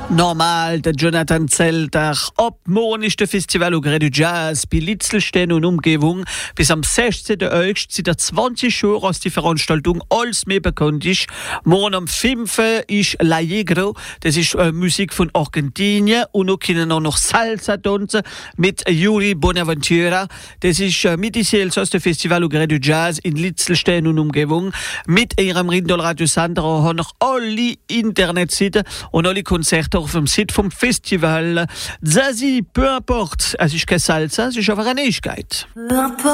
Normal, der Jonathan Zelter. Ab morgen ist der Festival au Grès du Jazz bei Litzelstein und Umgebung. Bis am 16. August sind 20 Uhr aus die Veranstaltung alles mehr bekannt ist. Morgen am 5. ist La Yegro. Das ist Musik von Argentinien. Und noch können auch noch Salsa tanzen mit Yuri Bonaventura. Das ist mit aus dem Festival au Grès du Jazz in Litzelstein und Umgebung. Mit ihrem Rindol Radio Sandra haben noch alle Internetseiten und alle Konzerte auf dem Site vom Festival. Zazie, peu importe, es ist kein Salsa, es ist aber eine Ewigkeit.